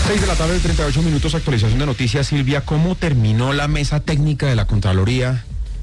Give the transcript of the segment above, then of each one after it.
6 de la tarde, 38 minutos, actualización de noticias. Silvia, ¿cómo terminó la mesa técnica de la Contraloría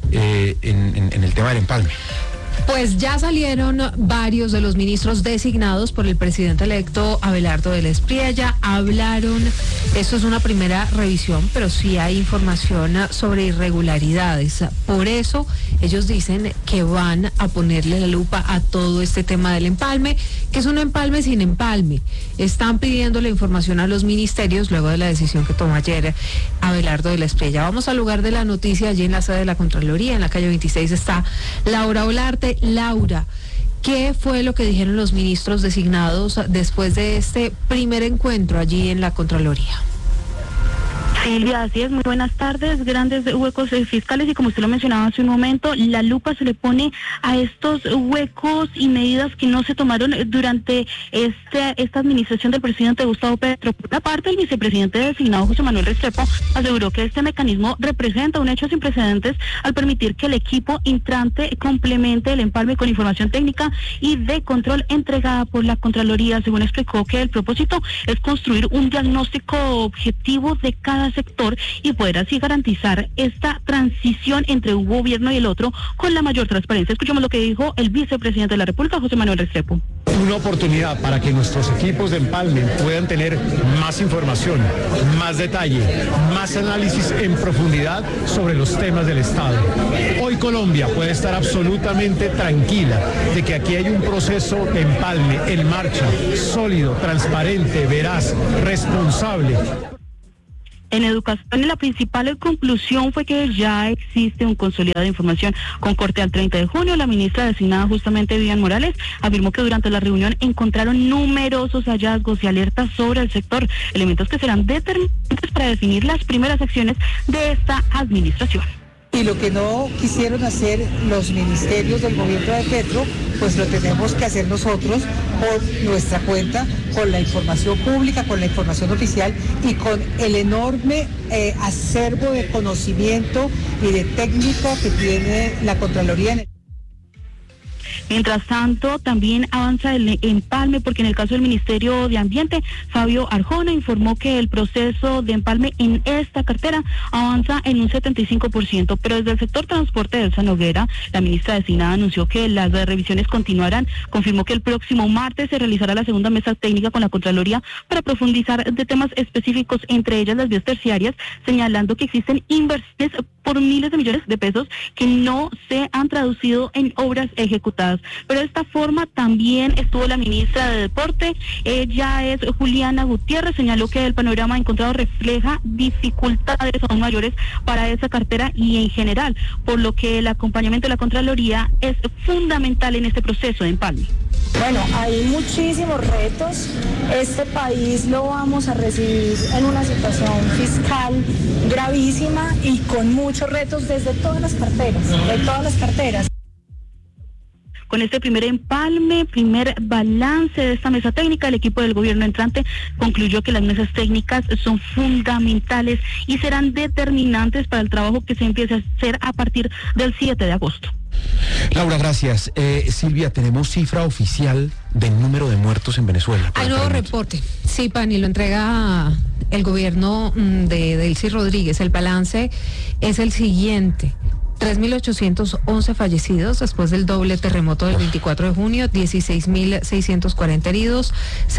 en el tema del empalme? Pues ya salieron varios de los ministros designados por el presidente electo Abelardo del Espriella, hablaron, esto es una primera revisión, pero sí hay información sobre irregularidades. Por eso ellos dicen que van a ponerle la lupa a todo este tema del empalme, que es un empalme sin empalme. Están pidiendo la información a los ministerios luego de la decisión que tomó ayer Abelardo del Espriella. Vamos al lugar de la noticia, allí en la sede de la Contraloría, en la calle 26 está Laura Olarte. Laura, ¿qué fue lo que dijeron los ministros designados después de este primer encuentro allí en la Contraloría? Silvia, así es, muy buenas tardes. Grandes huecos fiscales y como usted lo mencionaba hace un momento, la lupa se le pone a estos huecos y medidas que no se tomaron durante esta administración del presidente Gustavo Petro. Por una parte, el vicepresidente designado José Manuel Restrepo aseguró que este mecanismo representa un hecho sin precedentes al permitir que el equipo entrante complemente el empalme con información técnica y de control entregada por la Contraloría. Según explicó, que el propósito es construir un diagnóstico objetivo de cada sector y poder así garantizar esta transición entre un gobierno y el otro con la mayor transparencia. Escuchemos lo que dijo el vicepresidente de la República, José Manuel Restrepo. Una oportunidad para que nuestros equipos de empalme puedan tener más información, más detalle, más análisis en profundidad sobre los temas del Estado. Hoy Colombia puede estar absolutamente tranquila de que aquí hay un proceso de empalme en marcha, sólido, transparente, veraz, responsable. En educación, la principal conclusión fue que ya existe un consolidado de información con corte al 30 de junio. La ministra designada justamente Vivian Morales afirmó que durante la reunión encontraron numerosos hallazgos y alertas sobre el sector, elementos que serán determinantes para definir las primeras acciones de esta administración. Y lo que no quisieron hacer los ministerios del gobierno de Petro, pues lo tenemos que hacer nosotros por nuestra cuenta, con la información pública, con la información oficial y con el enorme acervo de conocimiento y de técnica que tiene la Contraloría. Mientras tanto, también avanza el empalme, porque en el caso del Ministerio de Ambiente, Fabio Arjona informó que el proceso de empalme en esta cartera avanza en un 75%, pero desde el sector transporte de Elsa Noguera, la ministra designada anunció que las revisiones continuarán. Confirmó que el próximo martes se realizará la segunda mesa técnica con la Contraloría para profundizar de temas específicos, entre ellas las vías terciarias, señalando que existen inversiones por miles de millones de pesos que no se han traducido en obras ejecutadas. Pero de esta forma también estuvo la ministra de Deporte, ella es Juliana Gutiérrez, señaló que el panorama encontrado refleja dificultades aún mayores para esa cartera y en general, por lo que el acompañamiento de la Contraloría es fundamental en este proceso de empalme. Bueno, hay muchísimos retos. Este país lo vamos a recibir en una situación fiscal gravísima y con muchos retos desde todas las carteras, Con este primer empalme, primer balance de esta mesa técnica, el equipo del gobierno entrante concluyó que las mesas técnicas son fundamentales y serán determinantes para el trabajo que se empiece a hacer a partir del 7 de agosto. Laura, gracias. Silvia, ¿tenemos cifra oficial del número de muertos en Venezuela? Hay nuevo reporte, sí, Pani, lo entrega el gobierno de Delcy Rodríguez. El balance es el siguiente: 3.811 fallecidos después del doble terremoto del 24 de junio, 16.640 heridos,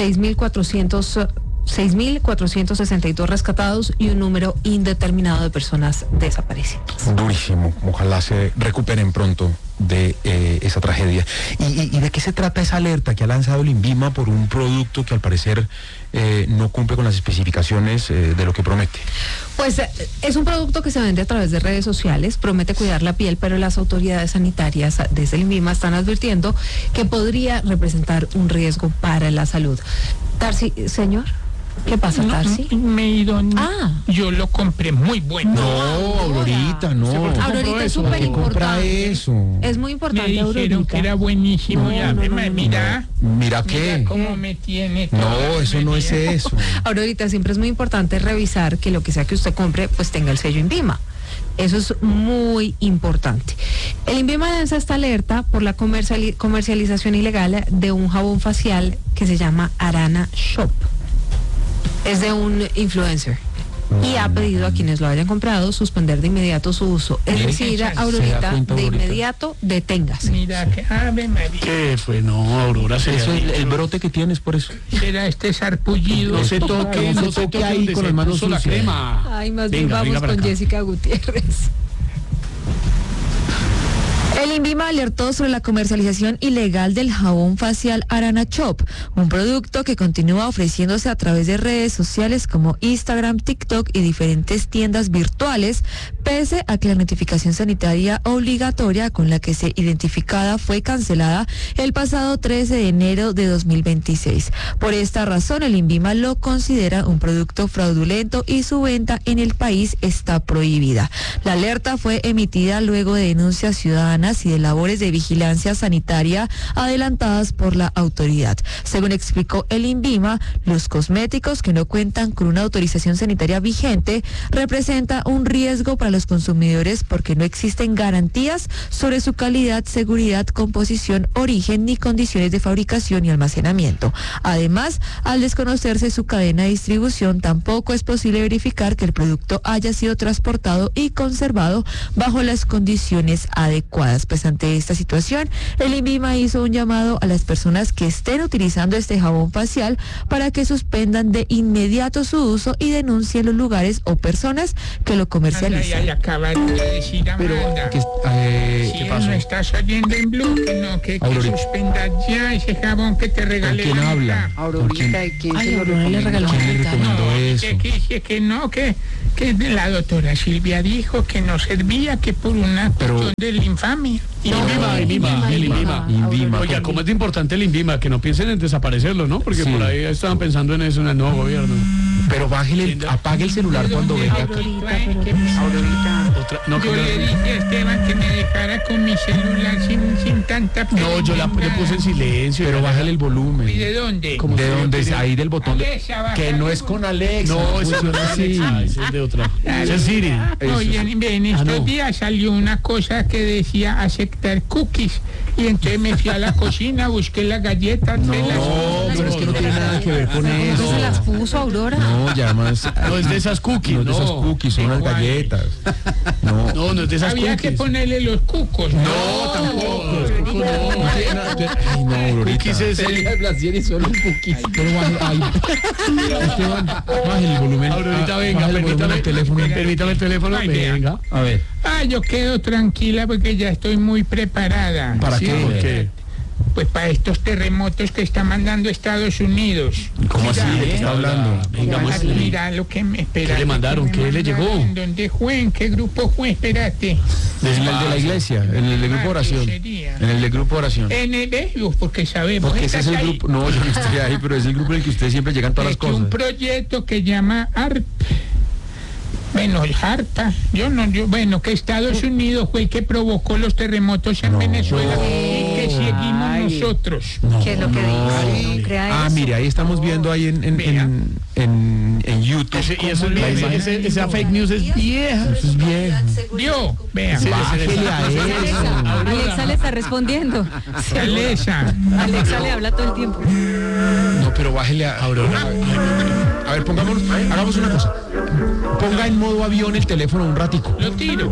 6.462 rescatados y un número indeterminado de personas desaparecidas. Durísimo, ojalá se recuperen pronto de esa tragedia. ¿Y de qué se trata esa alerta que ha lanzado el INVIMA por un producto que al parecer no cumple con las especificaciones de lo que promete? Pues es un producto que se vende a través de redes sociales, promete cuidar la piel, pero las autoridades sanitarias desde el INVIMA están advirtiendo que podría representar un riesgo para la salud. Tarsi, señor, ¿qué pasa, Tarsi? Yo lo compré muy bueno. No, Aurorita, no. Aurorita es súper importante. Eso. Es muy importante, Me dijeron Aurorita. que era buenísimo. Mira. Mira qué. Mira cómo me tiene. No, eso no es eso. Ahorita siempre es muy importante revisar que lo que sea que usted compre, pues tenga el sello INVIMA. Eso es muy importante. El INVIMA lanza esta alerta por la comercialización ilegal de un jabón facial que se llama Arana Shop. Es de un influencer. Y ha pedido a quienes lo hayan comprado suspender de inmediato su uso. Es decir, Aurorita, de inmediato, deténgase. Mira, que Ave María. ¿Qué fue? No, Aurora, Eso es el brote que tienes por eso. Será este sarpullido. No se toque, no se toque ahí con las manos sucias. la crema. Ay, más bien vamos para con acá. Jessica Gutiérrez. El INVIMA alertó sobre la comercialización ilegal del jabón facial Arana Shop, un producto que continúa ofreciéndose a través de redes sociales como Instagram, TikTok y diferentes tiendas virtuales, pese a que la notificación sanitaria obligatoria con la que se identificada fue cancelada el pasado 13 de enero de 2026. Por esta razón, el INVIMA lo considera un producto fraudulento y su venta en el país está prohibida. La alerta fue emitida luego de denuncias ciudadanas y de labores de vigilancia sanitaria adelantadas por la autoridad. Según explicó el INVIMA, los cosméticos que no cuentan con una autorización sanitaria vigente representan un riesgo para los consumidores porque no existen garantías sobre su calidad, seguridad, composición, origen ni condiciones de fabricación y almacenamiento. Además, al desconocerse su cadena de distribución, tampoco es posible verificar que el producto haya sido transportado y conservado bajo las condiciones adecuadas. Pues ante esta situación, el INVIMA hizo un llamado a las personas que estén utilizando este jabón facial para que suspendan de inmediato su uso y denuncien los lugares o personas que lo comercializan. Ya acabas de decir, Amanda. ¿Qué pasó? No estás oyendo en Blue, que suspendas ya ese jabón que te regalé. ¿Quién habla? Aurorita, ¿quién se lo regaló? Le regaló ¿Quién le recomendó eso? Que la doctora Silvia dijo que no servía, que por una cuestión del infamia. INVIMA. Oiga, ¿cómo es de importante el INVIMA? Que no piensen en desaparecerlo, ¿no? Porque por ahí estaban pensando en eso en el nuevo gobierno. Pero apague el celular cuando venga acá. Yo le dije a Esteban que me dejara con mi celular sin tanta pena. No, yo le puse en silencio. Pero bájale el volumen. ¿Y de dónde? ¿De dónde? Ahí del botón. Alexa, Que no es con Alexa. No, eso no es así. Ese es de otra. Ese es Siri. Oye, en estos días salió una cosa que decía aceptar cookies. Y entonces me fui a la cocina, busqué las galletas. No, pero es que no tiene nada que ver con eso. ¿No se las puso, Aurora? No, ya más. No es de esas cookies. No es de esas cookies, son unas galletas. No es de esas Había cookies. que ponerle los cucos. No, tampoco. Ay, no, Aurorita. Cookies es y solo cookies. Pero Esteban, baje el volumen. Aurorita, venga, permítame el teléfono. Permítame el teléfono. Venga. A ver. Yo quedo tranquila porque ya estoy muy preparada. ¿Para ¿Sí? qué? ¿Por qué? Pues para estos terremotos que está mandando Estados Unidos. ¿Cómo así? ¿De qué está hablando? Venga, Mira lo que me espera. ¿Qué le mandaron? ¿Qué le llegó? ¿Dónde fue? ¿En qué grupo fue? Espérate. Desde el de la iglesia, en el de grupo de oración. En el de grupo de oración. En el porque sabemos. Porque ese es el grupo. No, yo no estoy ahí, pero es el grupo en el que ustedes siempre llegan todas las cosas. Un proyecto que llama ARP. Bueno, harta. Que Estados Unidos fue el que provocó los terremotos en Venezuela y que seguimos nosotros. ¿Qué es lo que dice? No crea eso. Mire, ahí estamos viendo ahí en YouTube. Y eso es esa fake news es vieja. Eso es viejo. Yo, vea. Bájele a eso. Alexa le está respondiendo. Alexa. Alexa le habla todo el tiempo. No, pero bájele a Aurora. A ver, hagamos una cosa. Ponga en modo avión el teléfono un ratico. Lo tiro.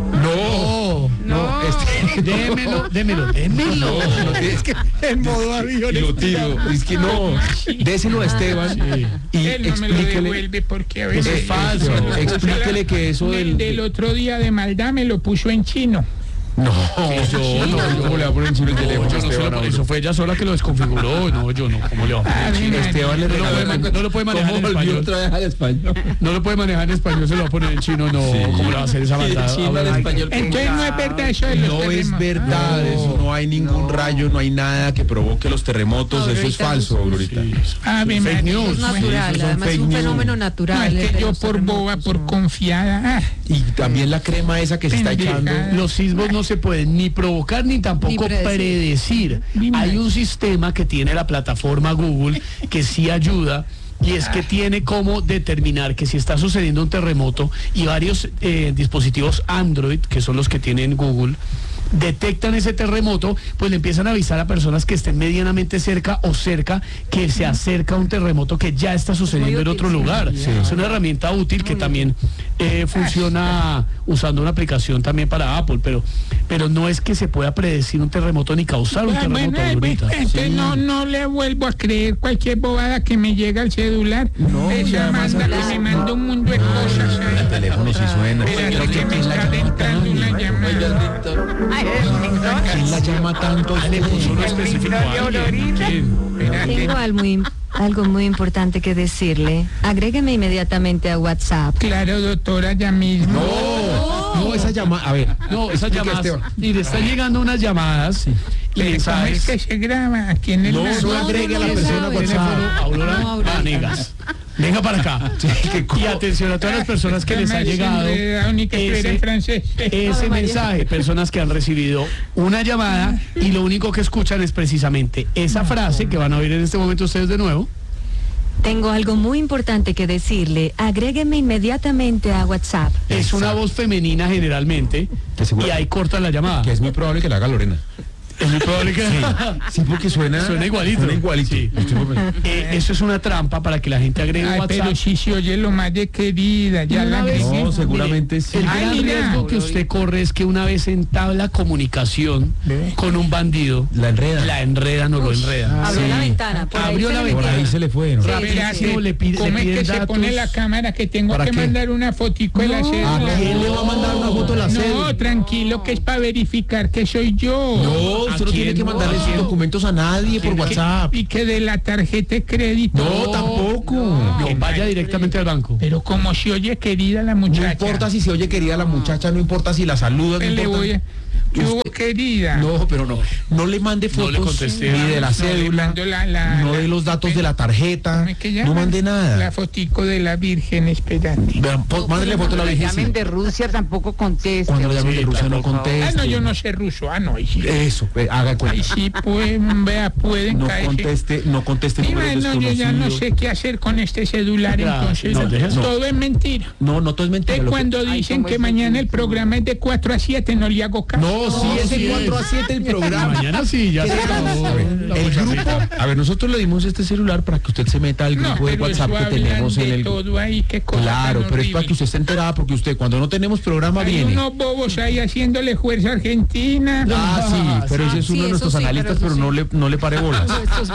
Démelo. No, es que en modo avión lo tiro. Es que no. Déselo a Esteban y Él no me lo explíquele. devuelve porque a veces Es falso. Explíquele que eso del otro día de maldad me lo puso en chino. No, ¿cómo le va a poner en chino el teléfono? Eso fue ella sola que lo desconfiguró. No, yo no. ¿Cómo le va a poner en chino? Esteban le No lo puede manejar en español. No lo puede manejar en español, se lo va a poner en chino. No, ¿cómo le va a hacer esa maldad? Entonces no es verdad eso de los No es terremotos. verdad, eso no hay ningún rayo, no hay nada que provoque los terremotos, eso es falso, Aurorita. Fake news. Es natural, además es un fenómeno No, natural. es que yo por boba, por confiada. Y también la crema esa que se está echando. Los sismos no se pueden ni provocar ni tampoco predecir. Hay un sistema que tiene la plataforma Google que sí ayuda, y es que tiene cómo determinar que si está sucediendo un terremoto, y varios dispositivos Android, que son los que tienen Google, detectan ese terremoto, pues le empiezan a avisar a personas que estén medianamente cerca o cerca que se acerca un terremoto que ya está sucediendo en otro lugar. Sí. Es una herramienta útil que también funciona usando una aplicación también para Apple, pero no es que se pueda predecir un terremoto ni causar un terremoto ahorita. No le vuelvo a creer cualquier bobada que me llega al celular. Esa manda que me manda un mundo de cosas. El teléfono sí suena. Espérate que me está entrando una llamada. ¿Quién la llama tanto? Tengo algo muy importante que decirle. Agrégueme inmediatamente a WhatsApp. Claro, doctora, ya mismo. No, esa llamada, a ver. No, esas llamadas. Y le están llegando unas llamadas y mensajes. ¿Cómo es que se graba? ¿A quién no agregue a la persona WhatsApp. Aurora Vanegas. Venga para acá. Y atención a todas las personas que les ha llegado ese mensaje, personas que han recibido una llamada y lo único que escuchan es precisamente esa frase que van a oír en este momento ustedes de nuevo. Tengo algo muy importante que decirle. Agrégueme inmediatamente a WhatsApp. Es una voz femenina generalmente y ahí cortan la llamada. Que es muy probable que la haga Lorena. Es muy probable que sí, porque suena igualito. Sí. Eso es una trampa para que la gente agregue WhatsApp. Pero si se oye lo más de querida, ya la agregué. No, seguramente sí. El gran riesgo que usted corre es que una vez entabla comunicación con un bandido, la enreda, no lo enreda. Abrió la ventana. Por ahí se le fue. ¿No? Rapidísimo le pide ¿Cómo es que se pone la cámara que tengo que mandar una fotico de la cédula? ¿A quién le va a mandar una foto de la cédula? No, tranquilo, que es para verificar que soy yo. No, usted no tiene que mandarle sus documentos a nadie por WhatsApp. Y que de la tarjeta de crédito. No, tampoco. No, vaya directamente al banco. Pero como se oye querida la muchacha. No importa si se oye querida la muchacha, no importa si la saludas, no importa. Querida. No, pero no le mande fotos ni de la cédula, no de los datos de la tarjeta, no mande nada. La fotico de la Virgen, espérate. Mándele foto de la Virgen. Cuando llamen de Rusia tampoco conteste. Cuando le llamen de Rusia no conteste. No, yo no sé ruso. Sí. Eso, haga cuenta. Ahí sí, pueden no caerse. No conteste números desconocidos. Yo ya no sé qué hacer con este celular, entonces. Todo es mentira. No todo es mentira. Cuando dicen que mañana el programa es de 4 a 7, no le hago caso. No, sí es de 4 a 7 el programa. Mañana sí, ya se acabó. El grupo, a ver, nosotros le dimos este celular para que usted se meta al grupo de WhatsApp que tenemos en el... Todo ahí, qué cosa claro, pero es para que usted esté enterada, porque usted cuando no tenemos programa viene. Hay unos bobos ahí haciéndole fuerza a Argentina. Sí, pero ese es uno de nuestros analistas, pero no le pare bolas.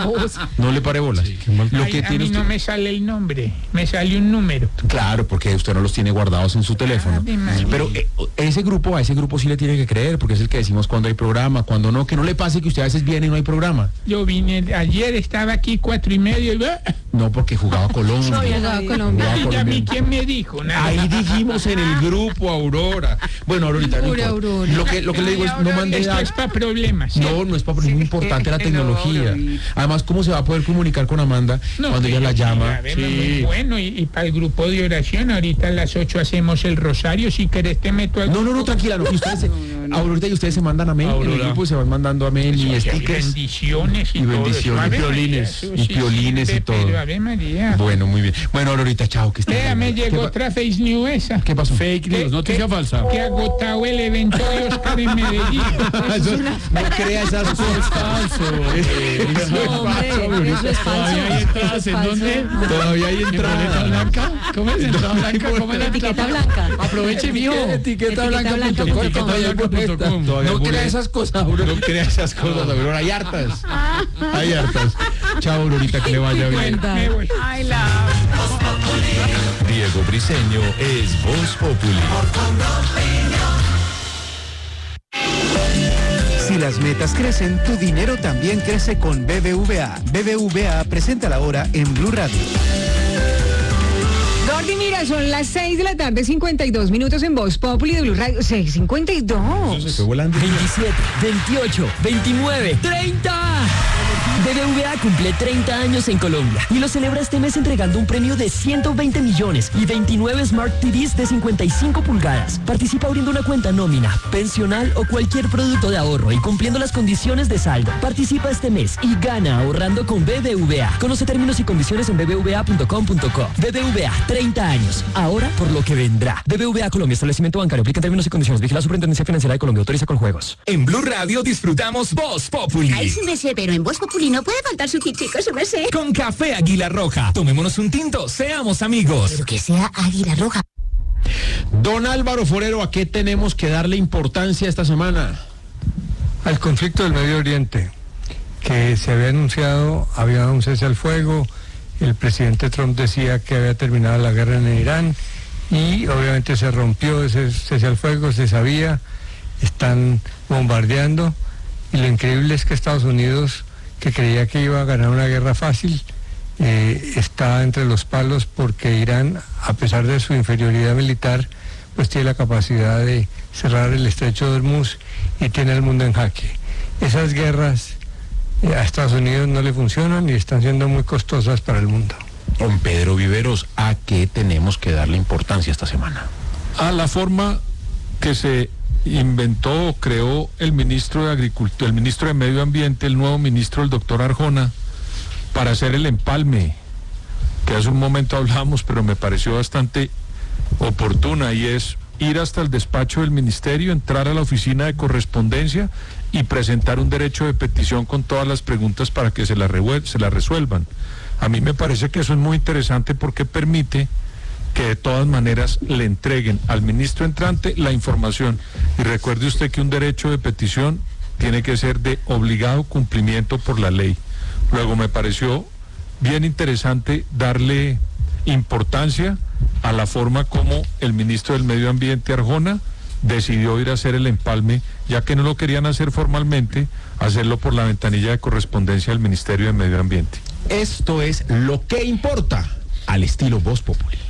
No le pare bolas. Lo que tiene usted... no me sale el nombre, me sale un número. Claro, porque usted no los tiene guardados en su teléfono. Pero a ese grupo sí le tiene que creer, porque es el que decimos cuando hay programa, cuando no, que no le pase que usted a veces viene y no hay programa. Yo vine, ayer estaba aquí 4:30 y... No, porque jugaba Colombia. No, jugaba Colombia. ¿Y a mí quién me dijo? Nada. Ahí dijimos en el grupo, Aurora. Bueno, Aurorita, lo que le digo es, no mande datos. Esto es para problemas. No es para problemas, es muy importante la tecnología. Además, ¿cómo se va a poder comunicar con Amanda cuando ella la llama? Muy bueno, y para el grupo de oración, ahorita a las 8 hacemos el rosario, si querés te meto al... No, tranquila, no. Aurorita y ustedes se mandan amén, en el grupo se van mandando amén y stickers. Bendiciones y piolines. Y piolines y todo. Bueno, muy bien. Bueno, Aurorita, chao, que esté. Me llegó otra face news esa. ¿Qué pasó? Fake news, noticia falsa. Que agotado el evento de Oscar en Medellín. No crea esas cosas. Eso es falso. ¿Todavía hay entradas en dónde? Todavía hay entrada blanca. ¿Cómo es entrada blanca? ¿Cómo es la etiqueta blanca? Aproveche, mijo. Etiquetablanca.com. No crea esas cosas, Aurora. No crea esas cosas, Aurora. Hay hartas. Chao, Aurorita, que le vaya bien. Ay, la... Diego Briseño es Voz Populi. Si las metas crecen, tu dinero también crece con BBVA. BBVA presenta la hora en Blue Radio. Gordi, mira, son las 6 de la tarde, 52 minutos en Voz Populi de Blue Radio. 6:52. Se fue volando. 27, 28, 29, 30. BBVA cumple 30 años en Colombia y lo celebra este mes entregando un premio de 120 millones y 29 Smart TVs de 55 pulgadas. Participa abriendo una cuenta nómina, pensional o cualquier producto de ahorro y cumpliendo las condiciones de saldo. Participa este mes y gana ahorrando con BBVA. Conoce términos y condiciones en bbva.com.co. BBVA, 30 años. Ahora por lo que vendrá. BBVA Colombia, establecimiento bancario. Aplica términos y condiciones. Vigila Superintendencia Financiera de Colombia. Autoriza con juegos. En Blue Radio disfrutamos Voz Populi. Ay, sí me sé, pero en Voz Populi no puede faltar su kitico, su merced. Con café Águila Roja. Tomémonos un tinto, seamos amigos. Pero que sea Águila Roja. Don Álvaro Forero, ¿a qué tenemos que darle importancia esta semana? Al conflicto del Medio Oriente, que se había anunciado, había un cese al fuego, el presidente Trump decía que había terminado la guerra en Irán y obviamente se rompió ese cese al fuego, se sabía, están bombardeando y lo increíble es que Estados Unidos, que creía que iba a ganar una guerra fácil, está entre los palos porque Irán, a pesar de su inferioridad militar, pues tiene la capacidad de cerrar el estrecho de Hormuz y tiene al mundo en jaque. Esas guerras a Estados Unidos no le funcionan y están siendo muy costosas para el mundo. Don Pedro Viveros, ¿a qué tenemos que darle importancia esta semana? A la forma que se inventó o creó el ministro de Agricultura, el ministro de Medio Ambiente, el nuevo ministro, el doctor Arjona, para hacer el empalme, que hace un momento hablamos, pero me pareció bastante oportuna, y es ir hasta el despacho del ministerio, entrar a la oficina de correspondencia y presentar un derecho de petición con todas las preguntas para que se la resuelvan. A mí me parece que eso es muy interesante porque permite que de todas maneras le entreguen al ministro entrante la información. Y recuerde usted que un derecho de petición tiene que ser de obligado cumplimiento por la ley. Luego me pareció bien interesante darle importancia a la forma como el ministro del Medio Ambiente, Arjona, decidió ir a hacer el empalme, ya que no lo querían hacer formalmente, hacerlo por la ventanilla de correspondencia del Ministerio de Medio Ambiente. Esto es Lo que importa, al estilo Voz Populi.